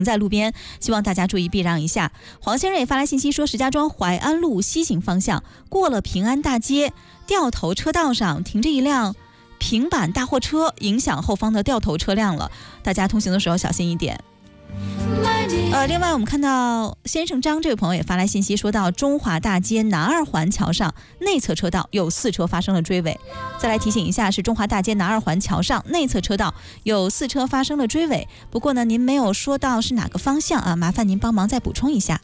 在路边，希望大家注意避让一下。黄先生也发来信息说，石家庄淮安路西行方向过了平安大街掉头车道上停着一辆平板大货车，影响后方的掉头车辆了，大家通行的时候小心一点。另外我们看到先生张这位朋友也发来信息，说到中华大街南二环桥上内侧车道有4车发生了追尾。再来提醒一下，是中华大街南二环桥上内侧车道有4车发生了追尾，不过呢您没有说到是哪个方向啊，麻烦您帮忙再补充一下。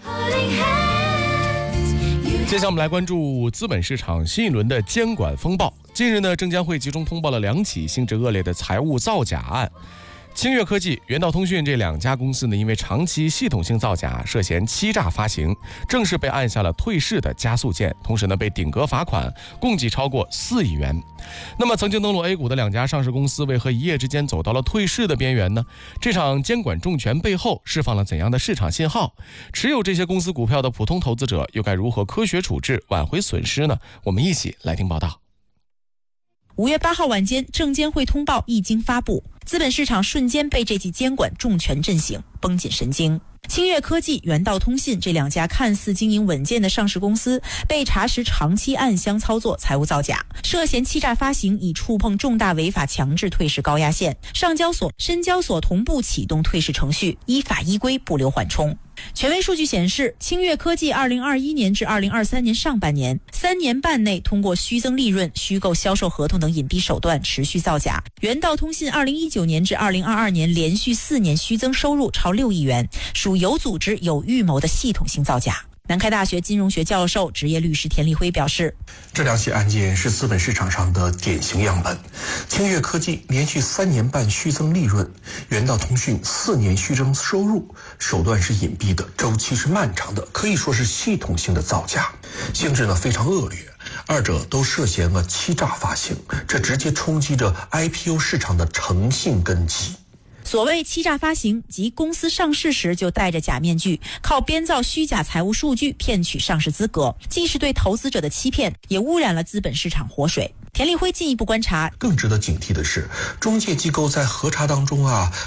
接下来我们来关注资本市场新一轮的监管风暴。近日呢，证监会集中通报了2起性质恶劣的财务造假案。清越科技、元道通讯这2家公司呢，因为长期系统性造假，涉嫌欺诈发行，正式被按下了退市的加速键，同时呢被顶格罚款，共计超过4亿元。那么曾经登陆 A 股的2家上市公司，为何一夜之间走到了退市的边缘呢？这场监管重拳背后释放了怎样的市场信号？持有这些公司股票的普通投资者又该如何科学处置，挽回损失呢？我们一起来听报道。 5月8号晚间，证监会通报一经发布，资本市场瞬间被这记监管重拳震醒，绷紧神经。清越科技、元道通信这2家看似经营稳健的上市公司，被查实长期暗箱操作财务造假，涉嫌欺诈发行，已触碰重大违法强制退市高压线。上交所、深交所同步启动退市程序，依法依规不留缓冲。权威数据显示，清越科技2021年至2023年上半年3年半内，通过虚增利润、虚构销售合同等隐蔽手段持续造假。元道通信2019年至2022年连续4年虚增收入超6亿元，属有组织、有预谋的系统性造假。南开大学金融学教授、职业律师田立辉表示， 这2起案件是资本市场上的典型样本。清越科技连续3年半虚增利润，元道通讯4年虚增收入，手段是隐蔽的，周期是漫长的，可以说是系统性的造假，性质呢非常恶劣。2者都涉嫌了欺诈发行，这直接冲击着 IPO 市场的诚信根基。 所谓欺诈发行，即公司上市时就戴着假面具，靠编造虚假财务数据骗取上市资格，既是对投资者的欺骗，也污染了资本市场活水。田立辉进一步观察， 更值得警惕的是，中介机构在核查当中